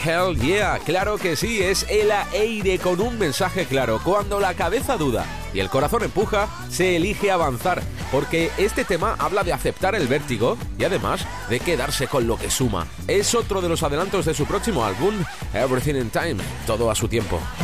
Hell yeah, claro que sí, es Ella Eyre con un mensaje claro. Cuando la cabeza duda y el corazón empuja, se elige avanzar, porque este tema habla de aceptar el vértigo y además de quedarse con lo que suma. Es otro de los adelantos de su próximo álbum, Everything in Time, todo a su tiempo.